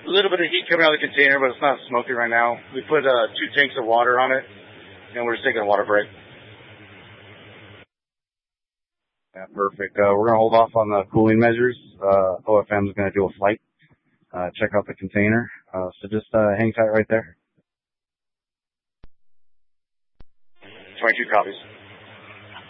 A little bit of heat coming out of the container, but it's not smoking right now. We put 2 tanks of water on it, and we're just taking a water break. Yeah, perfect. We're going to hold off on the cooling measures. OFM is going to do a flight, check out the container. So just hang tight right there. 22 copies.